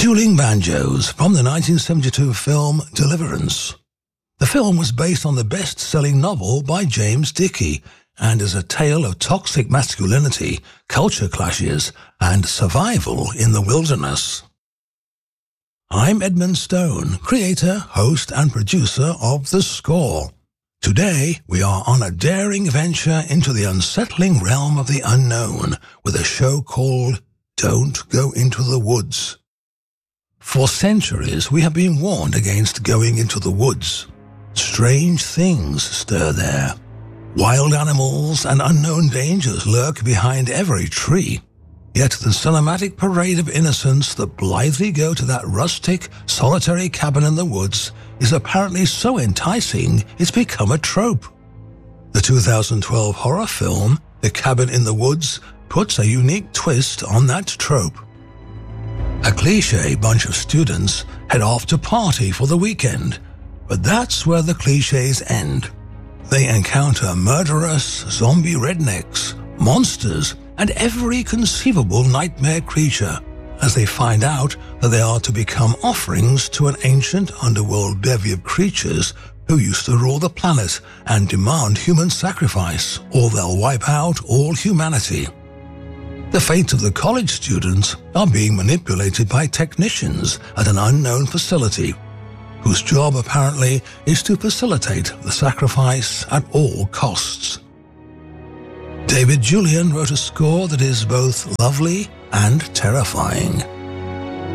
Dueling Banjos from the 1972 film Deliverance. The film was based on the best-selling novel by James Dickey and is a tale of toxic masculinity, culture clashes, and survival in the wilderness. I'm Edmund Stone, creator, host, and producer of The Score. Today, we are on a daring venture into the unsettling realm of the unknown with a show called Don't Go Into the Woods. For centuries, we have been warned against going into the woods. Strange things stir there. Wild animals and unknown dangers lurk behind every tree. Yet the cinematic parade of innocents that blithely go to that rustic, solitary cabin in the woods is apparently so enticing it's become a trope. The 2012 horror film, The Cabin in the Woods, puts a unique twist on that trope. A cliché bunch of students head off to party for the weekend, but that's where the clichés end. They encounter murderous, zombie rednecks, monsters, and every conceivable nightmare creature as they find out that they are to become offerings to an ancient underworld bevy of creatures who used to rule the planet and demand human sacrifice, or they'll wipe out all humanity. The fate of the college students are being manipulated by technicians at an unknown facility, whose job apparently is to facilitate the sacrifice at all costs. David Julian wrote a score that is both lovely and terrifying.